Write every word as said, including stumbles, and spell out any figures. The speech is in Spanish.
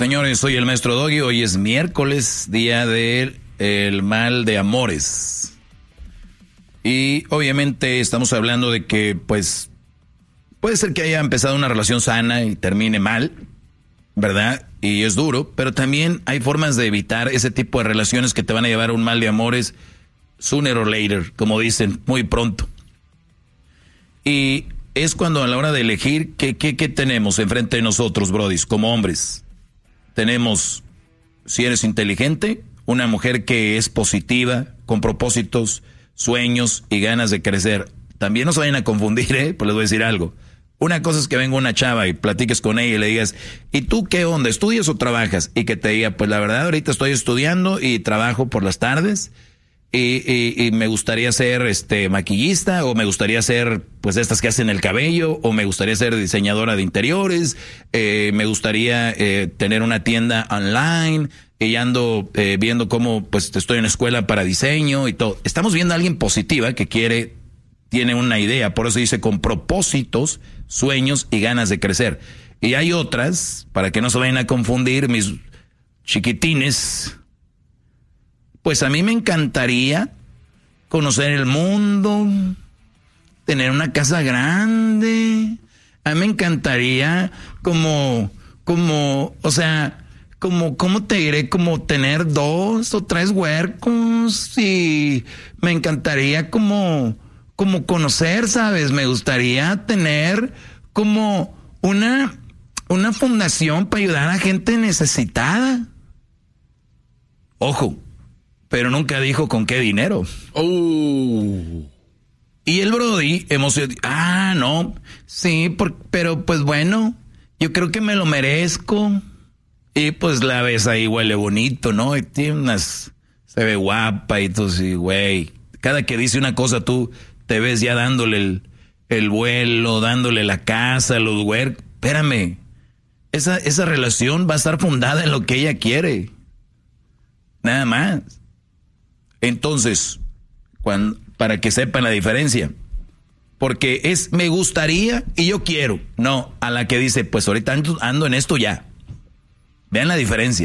Señores, soy el maestro Doggy. Hoy es miércoles, día del el mal de amores. Y obviamente estamos hablando de que, pues, puede ser que haya empezado una relación sana y termine mal, ¿verdad? Y es duro, pero también hay formas de evitar ese tipo de relaciones que te van a llevar a un mal de amores sooner or later, como dicen, muy pronto. Y es cuando a la hora de elegir, ¿qué, qué, qué tenemos enfrente de nosotros, brodis, como hombres? Tenemos, si eres inteligente, una mujer que es positiva, con propósitos, sueños y ganas de crecer. También no se vayan a confundir, ¿eh? Pues les voy a decir algo. Una cosa es que venga una chava y platiques con ella y le digas, ¿y tú qué onda? ¿Estudias o trabajas? Y que te diga, pues la verdad ahorita estoy estudiando y trabajo por las tardes y, y, y me gustaría ser este maquillista, o me gustaría ser pues estas que hacen el cabello, o me gustaría ser diseñadora de interiores, eh, me gustaría eh, tener una tienda online y ando eh, viendo cómo pues estoy en la escuela para diseño y todo. Estamos viendo a alguien positiva que quiere, tiene una idea, por eso dice con propósitos, sueños y ganas de crecer. Y hay otras, para que no se vayan a confundir, mis chiquitines, pues a mí me encantaría conocer el mundo, tener una casa grande, a mí me encantaría como, como, o sea, como, ¿cómo te diré? Como tener dos o tres huercos, y me encantaría como, como conocer, ¿sabes? Me gustaría tener como una, una fundación para ayudar a gente necesitada. Ojo, pero nunca dijo con qué dinero. Oh. Y el Brody emocionado, ah, no, sí, por, pero pues bueno, yo creo que me lo merezco. Y pues la ves ahí, huele bonito, ¿no? Y tiene unas, se ve guapa y tú sí, güey. Cada que dice una cosa tú te ves ya dándole el, el vuelo, dándole la casa, los huercos. Espérame, esa, esa relación va a estar fundada en lo que ella quiere. Nada más. Entonces, cuando, para que sepan la diferencia. Porque es me gustaría y yo quiero. No, a la que dice, pues ahorita ando, ando en esto ya. Vean la diferencia.